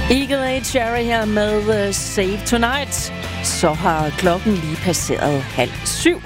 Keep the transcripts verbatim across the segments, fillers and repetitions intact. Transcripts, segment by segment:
Eagle A. Cherry her med uh, Save Tonight. Så har klokken lige passeret halv syv.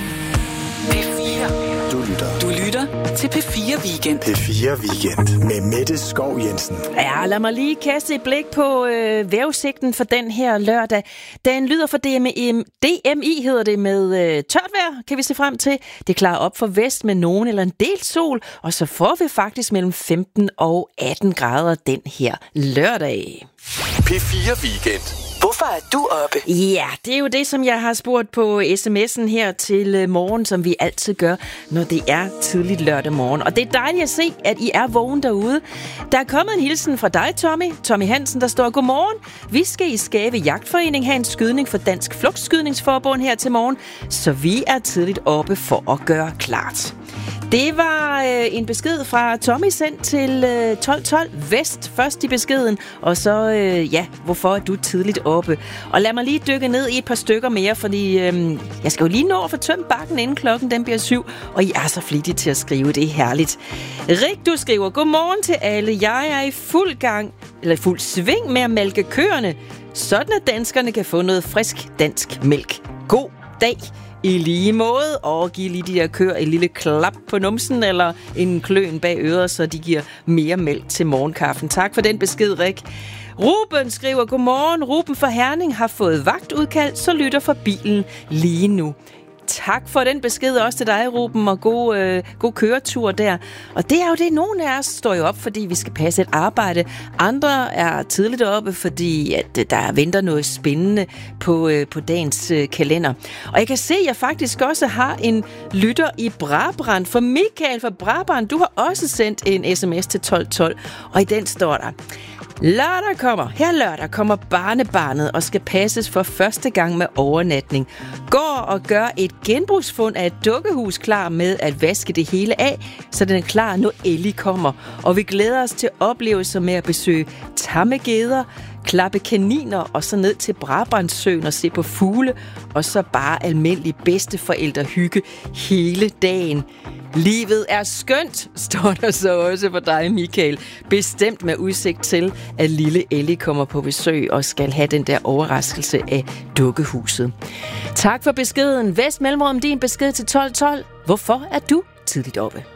P fire. Du lytter. Du lytter til P fire Weekend. P fire Weekend med Mette Skov Jensen. Ja, lad mig lige kaste et blik på øh, vejrudsigten for den her lørdag. Den lyder for D M I, D M I hedder det, med øh, tørt vejr, kan vi se frem til. Det klarer op for vest med nogen eller en del sol, og så får vi faktisk mellem femten og atten grader den her lørdag. P fire Weekend. Hvorfor er du oppe? Ja, det er jo det, som jeg har spurgt på sms'en her til morgen, som vi altid gør, når det er tidligt lørdag morgen. Og det er dejligt at se, at I er vågen derude. Der er kommet en hilsen fra dig, Tommy. Tommy Hansen, der står: Godmorgen. Vi skal i Skave Jagtforening have en skydning for Dansk Flugtskydningsforbund her til morgen, så vi er tidligt oppe for at gøre klart. Det var øh, en besked fra Tommy sendt til øh, tolv tolv Vest først i beskeden, og så, øh, ja, hvorfor er du tidligt oppe? Og lad mig lige dykke ned i et par stykker mere, fordi øh, jeg skal jo lige nå at få tømt bakken, inden klokken den bliver syv, og I er så flittige til at skrive, det er herligt. Rik, du skriver: Godmorgen til alle, jeg er i fuld gang, eller fuld sving med at mælke køerne, sådan at danskerne kan få noget frisk dansk mælk. God dag! I lige måde, og give lige de der køer et lille klap på numsen, eller en kløen bag øret, så de giver mere mælk til morgenkaffen. Tak for den besked, Rik. Ruben skriver: Godmorgen, Ruben fra Herning har fået vagtudkald, så lytter for bilen lige nu. Tak for den besked også til dig, Ruben, og god, øh, god køretur der. Og det er jo det, nogle af os står jo op, fordi vi skal passe et arbejde. Andre er tidligt oppe, fordi at, øh, der venter noget spændende på, øh, på dagens øh, kalender. Og jeg kan se, at jeg faktisk også har en lytter i Brabrand. For Michael fra Brabrand, du har også sendt en sms til tolv tolv, og i den står der: Lørdag kommer, her lørdag kommer barnebarnet og skal passes for første gang med overnatning. Går og gør et genbrugsfund af et dukkehus klar med at vaske det hele af, så den er klar, når Ellie kommer. Og vi glæder os til oplevelser med at besøge tamme geder, klappe kaniner og så ned til Brabrandsøen og se på fugle, og så bare almindelig bedsteforældrehygge hele dagen. Livet er skønt, står der så også for dig, Michael. Bestemt med udsigt til, at lille Ellie kommer på besøg og skal have den der overraskelse af dukkehuset. Tak for beskeden. Vest Mellemrum, din besked til tolv tolv. Hvorfor er du tidligt oppe?